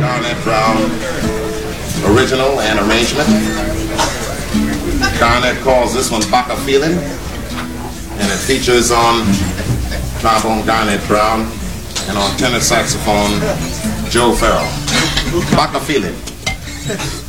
Garnett Brown, original and arrangement. Garnett calls this one Baka Feeling, and it features on trombone Garnett Brown and on tenor saxophone Joe Farrell. Baka Feeling.